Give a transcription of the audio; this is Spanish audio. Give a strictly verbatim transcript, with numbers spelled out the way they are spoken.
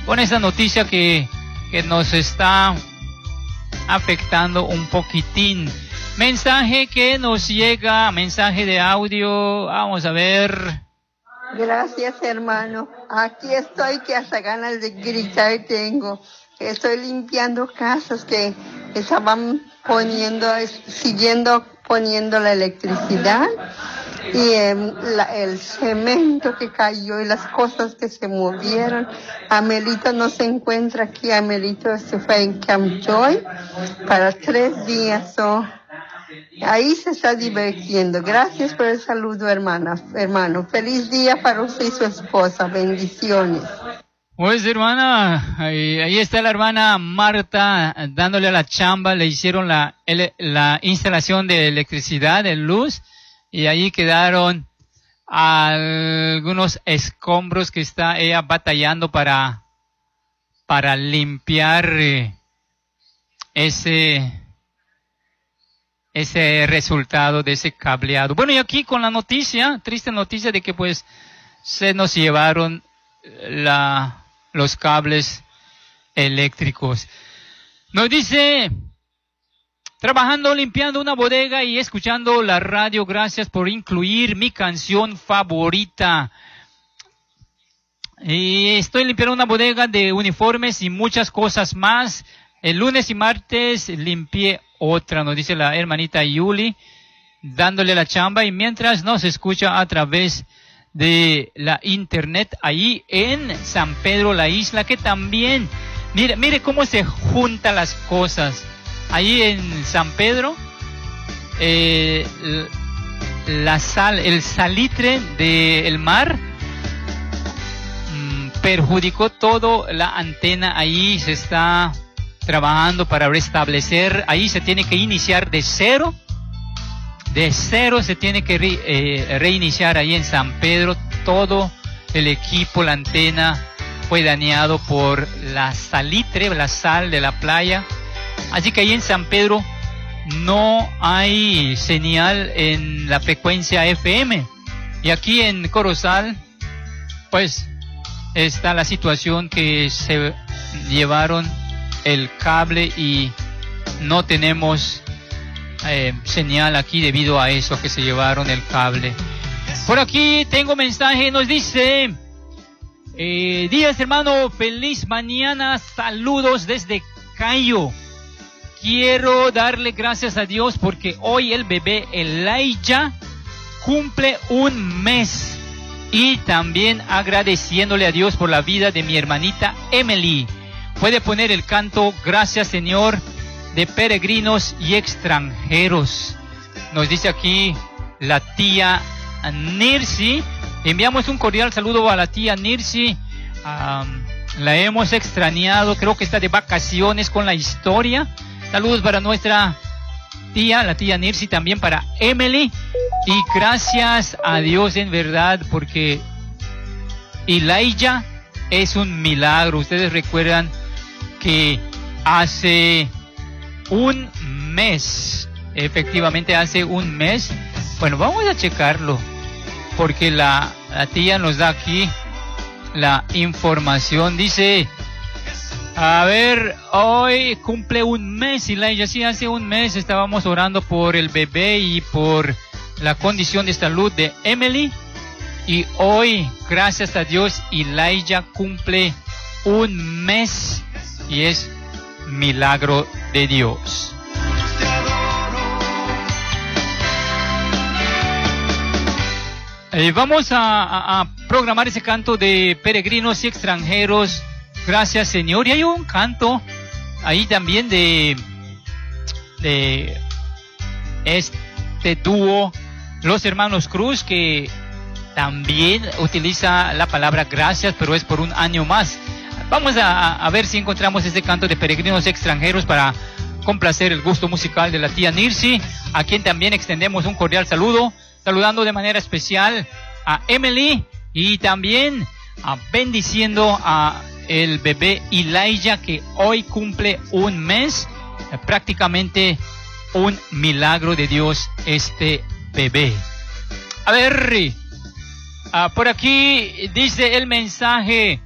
con esta noticia que, que nos está afectando un poquitín. Mensaje que nos llega, mensaje de audio, vamos a ver. Gracias, hermano. Aquí estoy que hasta ganas de gritar tengo. Estoy limpiando casas que estaban poniendo, siguiendo poniendo la electricidad y eh, la, el cemento que cayó y las cosas que se movieron. Amelito no se encuentra aquí. Amelito se fue en Camp Joy para tres días. So, ahí se está divirtiendo. Gracias por el saludo, hermana, hermano. Feliz día para usted y su esposa. Bendiciones. Pues, hermana, ahí, ahí está la hermana Marta dándole a la chamba. Le hicieron la, el, la instalación de electricidad, de luz, y ahí quedaron algunos escombros que está ella batallando para, para limpiar eh, ese... ese resultado de ese cableado. Bueno, y aquí con la noticia, triste noticia de que pues se nos llevaron la, los cables eléctricos. Nos dice, trabajando, limpiando una bodega y escuchando la radio, gracias por incluir mi canción favorita. Y estoy limpiando una bodega de uniformes y muchas cosas más. El lunes y martes limpié otra, nos dice la hermanita Yuli, dándole la chamba, y mientras nos escucha a través de la internet, ahí en San Pedro la Isla, que también, mire, mire cómo se juntan las cosas. Ahí en San Pedro, eh, la sal, el salitre del mar mmm, perjudicó todo la antena. Ahí se está trabajando para restablecer, ahí se tiene que iniciar de cero, de cero se tiene que re, eh, reiniciar ahí en San Pedro. Todo el equipo, la antena fue dañado por la salitre, la sal de la playa, así que ahí en San Pedro no hay señal en la frecuencia F M, y aquí en Corozal pues está la situación que se llevaron el cable y no tenemos eh, señal aquí debido a eso, que se llevaron el cable. Por aquí tengo mensaje, nos dice, eh, días hermano, feliz mañana, saludos desde Cayo. Quiero darle gracias a Dios porque hoy el bebé Elijah cumple un mes, y también agradeciéndole a Dios por la vida de mi hermanita Emily. Puede poner el canto Gracias Señor de Peregrinos y Extranjeros. Nos dice aquí la tía Nirsi. Enviamos un cordial saludo a la tía Nirsi. Um, la hemos extrañado, creo que está de vacaciones con la historia. Saludos para nuestra tía, la tía Nirsi, también para Emily. Y gracias a Dios en verdad, porque Elijah es un milagro. Ustedes recuerdan que hace un mes, efectivamente hace un mes, bueno, vamos a checarlo, porque la, la tía nos da aquí la información. Dice, a ver, hoy cumple un mes, Elijah, sí, hace un mes estábamos orando por el bebé y por la condición de salud de Emily, y hoy, gracias a Dios, Elijah cumple un mes, y es milagro de Dios. Eh, vamos a, a, a programar ese canto de Peregrinos y Extranjeros, Gracias Señor. Y hay un canto ahí también de, de este dúo, los hermanos Cruz, que también utiliza la palabra gracias, pero es por un año más. Vamos a, a ver si encontramos este canto de Peregrinos Extranjeros para complacer el gusto musical de la tía Nirsi, a quien también extendemos un cordial saludo, saludando de manera especial a Emily y también a bendiciendo a el bebé Elijah, que hoy cumple un mes, prácticamente un milagro de Dios este bebé. A ver, uh, por aquí dice el mensaje,